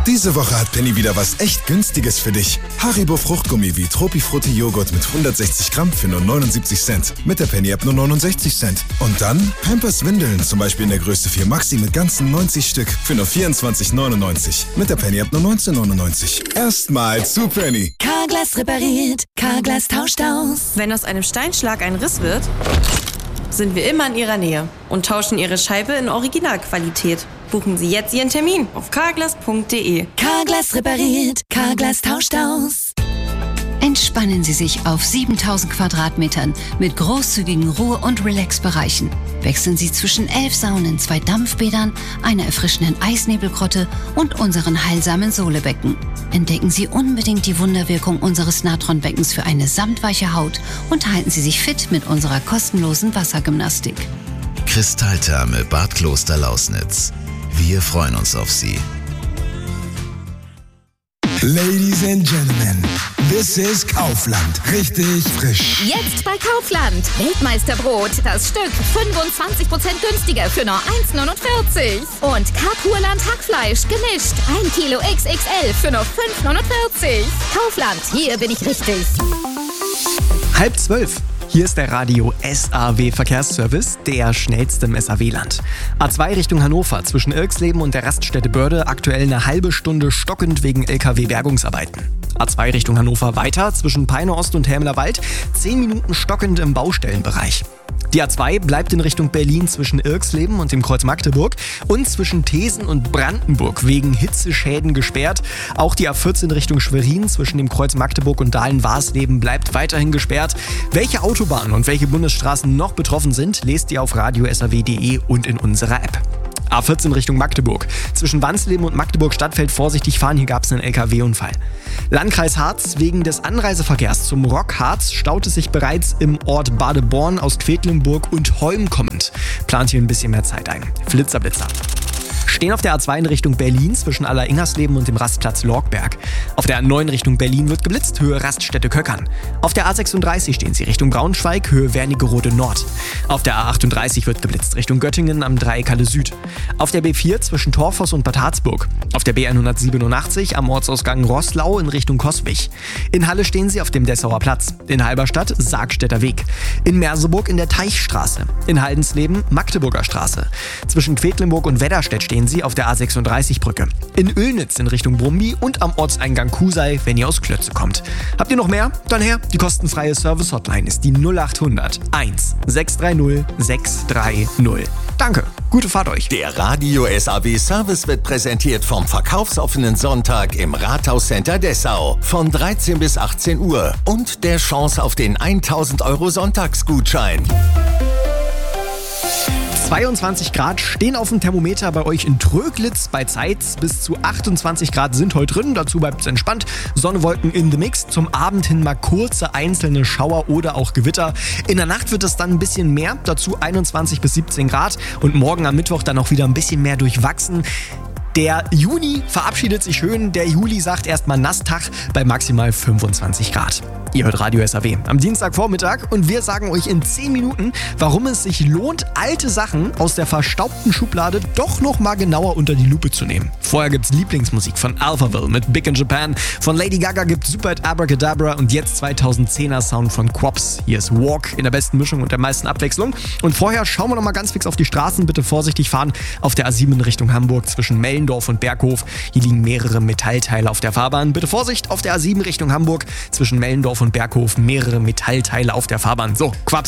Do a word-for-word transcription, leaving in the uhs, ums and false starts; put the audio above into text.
Diese Woche hat Penny wieder was echt Günstiges für dich. Haribo Fruchtgummi wie Tropifrutti Joghurt mit hundertsechzig Gramm für nur neunundsiebzig Cent. Mit der Penny-App nur neunundsechzig Cent. Und dann Pampers Windeln, zum Beispiel in der Größe vier Maxi mit ganzen neunzig Stück für nur vierundzwanzig neunundneunzig. Mit der Penny-App nur neunzehn neunundneunzig. Erstmal zu Penny. Carglass repariert, Carglass tauscht aus. Wenn aus einem Steinschlag ein Riss wird, sind wir immer in Ihrer Nähe und tauschen Ihre Scheibe in Originalqualität. Buchen Sie jetzt Ihren Termin auf carglass punkt de. Carglass repariert, Carglass tauscht aus. Entspannen Sie sich auf siebentausend Quadratmetern mit großzügigen Ruhe- und Relax-Bereichen. Wechseln Sie zwischen elf Saunen, zwei Dampfbädern, einer erfrischenden Eisnebelgrotte und unseren heilsamen Sohlebecken. Entdecken Sie unbedingt die Wunderwirkung unseres Natronbeckens für eine samtweiche Haut und halten Sie sich fit mit unserer kostenlosen Wassergymnastik. Kristalltherme Bad Kloster Lausnitz. Wir freuen uns auf Sie. Ladies and Gentlemen, this is Kaufland. Richtig frisch. Jetzt bei Kaufland. Weltmeisterbrot. Das Stück fünfundzwanzig Prozent günstiger für nur eins neunundvierzig. Und Karpurland Hackfleisch gemischt. ein Kilo X X L für nur fünf neunundvierzig. Kaufland, hier bin ich richtig. Halb zwölf. Hier ist der Radio S A W Verkehrsservice, der schnellste im S A W-Land. A zwei Richtung Hannover, zwischen Irxleben und der Raststätte Börde, aktuell eine halbe Stunde stockend wegen L K W-Bergungsarbeiten. A zwei Richtung Hannover weiter, zwischen Peine Ost und Helmler Wald, zehn Minuten stockend im Baustellenbereich. Die A zwei bleibt in Richtung Berlin zwischen Irxleben und dem Kreuz Magdeburg und zwischen Thesen und Brandenburg wegen Hitzeschäden gesperrt. Auch die A vierzehn Richtung Schwerin zwischen dem Kreuz Magdeburg und Dahlen-Warsleben bleibt weiterhin gesperrt. Welche Autobahnen und welche Bundesstraßen noch betroffen sind, lest ihr auf radio s a w punkt de und in unserer App. A vierzehn Richtung Magdeburg. Zwischen Wansleben und Magdeburg-Stadtfeld vorsichtig fahren, hier gab es einen L K W-Unfall. Landkreis Harz, wegen des Anreiseverkehrs zum Rock Harz staut es sich bereits im Ort Badeborn aus Quedlinburg und Holm kommend. Plant hier ein bisschen mehr Zeit ein. Flitzerblitzer. Stehen auf der A zwei in Richtung Berlin zwischen Aller-Ingersleben und dem Rastplatz Lorgberg. Auf der A neun Richtung Berlin wird geblitzt, Höhe Raststätte Köckern. Auf der A sechsunddreißig stehen sie Richtung Braunschweig, Höhe Wernigerode Nord. Auf der A achtunddreißig wird geblitzt, Richtung Göttingen am Dreieck Halle Süd. Auf der B vier zwischen Torfoss und Bad Harzburg. Auf der B hundertsiebenundachtzig am Ortsausgang Roßlau in Richtung Coswig. In Halle stehen sie auf dem Dessauer Platz. In Halberstadt Sargstädter Weg. In Merseburg in der Teichstraße. In Haldensleben Magdeburger Straße. Zwischen Quedlinburg und Wedderstedt stehen sie auf der A sechsunddreißig Brücke. In Oelnitz in Richtung Brumby und am Ortseingang Kusei, wenn ihr aus Klötze kommt. Habt ihr noch mehr? Dann her. Die kostenfreie Service-Hotline ist die null achthundert eins sechs drei null sechs drei null. Danke. Gute Fahrt euch. Der Radio S A W Service wird präsentiert vom verkaufsoffenen Sonntag im Rathauscenter Dessau von dreizehn bis achtzehn Uhr und der Chance auf den tausend Euro Sonntagsgutschein. zweiundzwanzig Grad stehen auf dem Thermometer bei euch in Tröglitz bei Zeitz. Bis zu achtundzwanzig Grad sind heute drin, dazu bleibt es entspannt. Sonne, Wolken in the Mix. Zum Abend hin mal kurze einzelne Schauer oder auch Gewitter. In der Nacht wird es dann ein bisschen mehr, dazu einundzwanzig bis siebzehn Grad. Und morgen am Mittwoch dann auch wieder ein bisschen mehr durchwachsen. Der Juni verabschiedet sich schön, der Juli sagt erstmal Nasstag bei maximal fünfundzwanzig Grad. Ihr hört Radio S A W am Dienstagvormittag und wir sagen euch in zehn Minuten, warum es sich lohnt, alte Sachen aus der verstaubten Schublade doch noch mal genauer unter die Lupe zu nehmen. Vorher gibt's Lieblingsmusik von Alphaville mit Big in Japan, von Lady Gaga gibt's Super Abracadabra und jetzt zweitausendzehner Sound von Quops. Hier ist Walk in der besten Mischung und der meisten Abwechslung. Und vorher schauen wir noch mal ganz fix auf die Straßen, bitte vorsichtig fahren auf der A sieben in Richtung Hamburg zwischen Mellendorf und Berghof. Hier liegen mehrere Metallteile auf der Fahrbahn. Bitte Vorsicht auf der A sieben Richtung Hamburg zwischen Mellendorf und Berghof, mehrere Metallteile auf der Fahrbahn. So, Quaps.